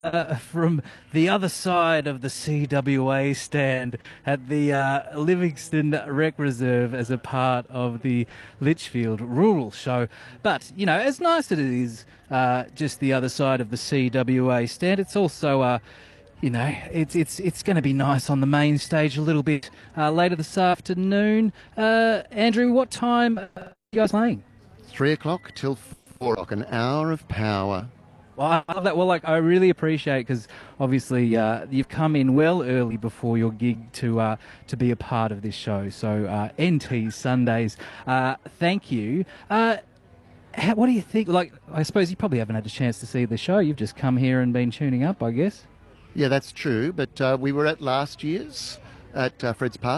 from the other side of the CWA stand at the Livingston Rec Reserve as a part of the Litchfield Rural Show. But, you know, as nice as it is just the other side of the CWA stand, it's also it's going to be nice on the main stage a little bit later this afternoon. Andrew, what time are you guys playing? 3 o'clock till 4 o'clock, an hour of power. Well, I love that. Well, like, I really appreciate because obviously you've come in well early before your gig to be a part of this show. So NT Sundays, thank you. What do you think? Like, I suppose you probably haven't had a chance to see the show. You've just come here and been tuning up, I guess. Yeah, that's true, but we were at last year's at Fred's Park.